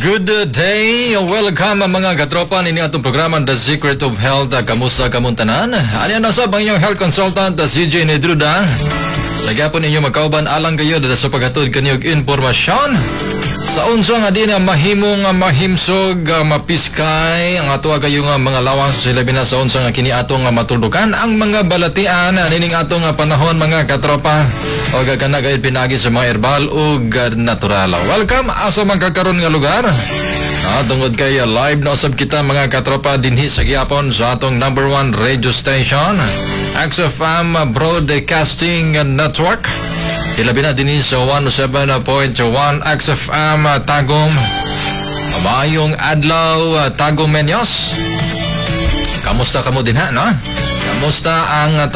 Good day, welcome mga katropa nini atong programa The Secret of Health. Kamusta kamuntanan? Ano na sa inyong health consultant CJ Nedruda. Sa gyapon ninyo magkauban alang kayo sa paghatod kaniog informasyon sa unsa nga di na mahimong mahimsog mapiskay ang ato kayo nga mga lawas sila bina sa unsa nga kini atong matuldukan ang mga balatian nining atong panahon mga katropa o kana gayud pinagi sa mga herbal ug natural. Welcome asa man kakaron nga lugar. Tungod kay live na usab kita mga katropa dinhi sa gyapon sa atong number 1 radio station XFM Broadcasting Network. Ilabi na din sa 107.1 XFM Tagum. Maayong adlaw Tagum Menyos. Kamusta kamo din ha, no? Kamusta ang